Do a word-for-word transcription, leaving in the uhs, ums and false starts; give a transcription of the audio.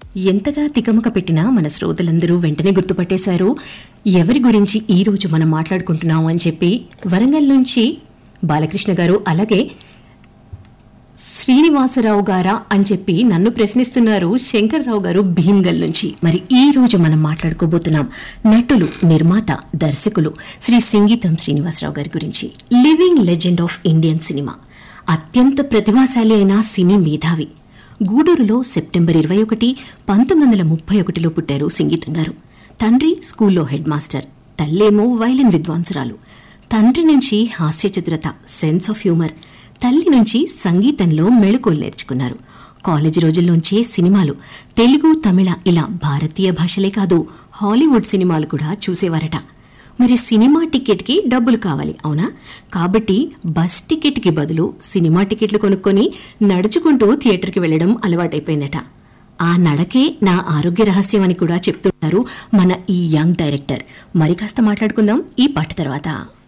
ఎంతగా తికమక పెట్టినా మన శ్రోతలందరూ వెంటనే గుర్తుపట్టేశారు ఎవరి గురించి ఈ రోజు మనం మాట్లాడుకుంటున్నాం అని చెప్పి. వరంగల్ నుంచి బాలకృష్ణ గారు, అలాగే శ్రీనివాసరావు గారా అని చెప్పి నన్ను ప్రశ్నిస్తున్నారు శంకర్రావు గారు భీమ్గల్ నుంచి. మరి ఈ రోజు మనం మాట్లాడుకోబోతున్నాం నటులు, నిర్మాత, దర్శకులు శ్రీ సింగీతం శ్రీనివాసరావు గారి గురించి. Living legend of Indian cinema, అత్యంత ప్రతిభాశాలి అయిన సినీ మేధావి. గూడూరులో సెప్టెంబర్ ఇరవై ఒకటి పంతొమ్మిది వందల ముప్పై ఒకటిలో పుట్టారు సింగీతం గారు. తండ్రి స్కూల్లో హెడ్ మాస్టర్, తల్లేమో వైలిన్ విద్వాంసురాలు. తండ్రి నుంచి హాస్య చతురత, సెన్స్ ఆఫ్ హ్యూమర్, తల్లి నుంచి సంగీతంలో మెళకువలు నేర్చుకున్నారు. కాలేజీ రోజుల్లోంచే సినిమాలు తెలుగు, తమిళ ఇలా భారతీయ భాషలే కాదు హాలీవుడ్ సినిమాలు కూడా చూసేవారట. మరి సినిమా టికెట్కి డబ్బులు కావాలి, అవునా? కాబట్టి బస్ టికెట్కి బదులు సినిమా టికెట్లు కొనుక్కొని నడుచుకుంటూ థియేటర్కి వెళ్లడం అలవాటైపోయిందట. ఆ నడకే నా ఆరోగ్య రహస్యం అని కూడా చెప్తున్నారు మన ఈ యంగ్ డైరెక్టర్. మరి కాస్త మాట్లాడుకుందాం ఈ పాట తర్వాత.